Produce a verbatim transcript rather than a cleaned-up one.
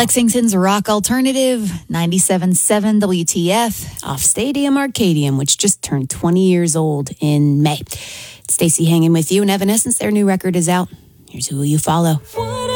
Lexington's rock alternative, ninety-seven point seven W T F, off Stadium Arcadium, which just turned twenty years old in May. It's Stacey hanging with you, and Evanescence, their new record is out. Here's Who Will You Follow?